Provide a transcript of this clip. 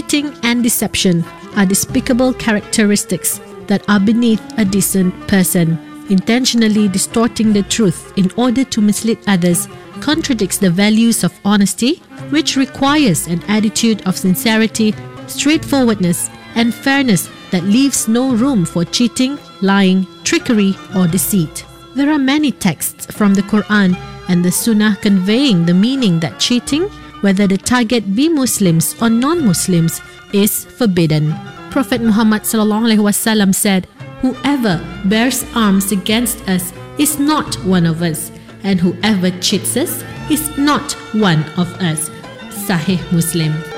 Cheating and deception are despicable characteristics that are beneath a decent person. Intentionally distorting the truth in order to mislead others contradicts the values of honesty, which requires an attitude of sincerity, straightforwardness, and fairness that leaves no room for cheating, lying, trickery, or deceit. There are many texts from the Quran and the Sunnah conveying the meaning that cheating, whether the target be Muslims or non-Muslims, is forbidden. Prophet Muhammad ﷺ said, "Whoever bears arms against us is not one of us, and whoever cheats us is not one of us." Sahih Muslim.